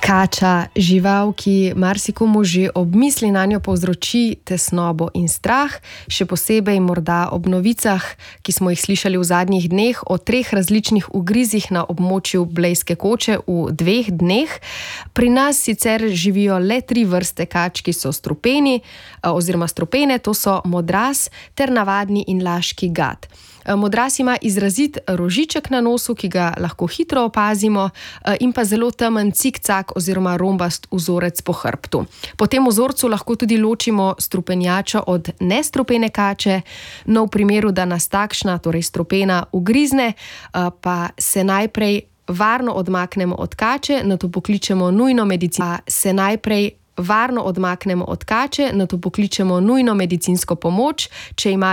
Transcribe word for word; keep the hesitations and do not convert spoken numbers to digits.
Kača, žival, ki marsikomu že ob misli nanjo povzroči tesnobo in strah, še posebej morda ob novicah, ki smo jih slišali v zadnjih dneh o treh različnih ugrizih na območju Blejske koče v dveh dneh. Pri nas sicer živijo le tri vrste kač, ki so strupeni oziroma strupene, to so modras ter navadni in laški gad. Modras ima izrazit rožiček na nosu, ki ga lahko hitro opazimo, in pa zelo temen cikcak oziroma rombast vzorec po hrbtu. Po tem vzorcu lahko tudi ločimo strupenjačo od nestrupene kače. No, v primeru, da nas takšna, torej strupena, ugrizne, pa se najprej varno odmaknemo od kače, nato pokličemo nujno medicinsko, se najprej varno odmaknemo od kače, nato pokličemo nujno medicinsko pomoč, če ima